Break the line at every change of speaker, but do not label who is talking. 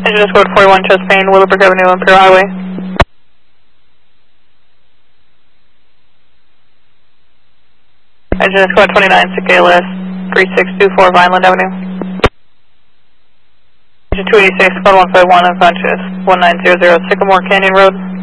Engine Squad 41, Chesapeake, Willowbrook Avenue, Imperial Highway. Engine Squad 29, SIC ALS, 3624 Vineland Avenue. Engine 286, Squad 151, unconscious, 1900 Sycamore Canyon Road.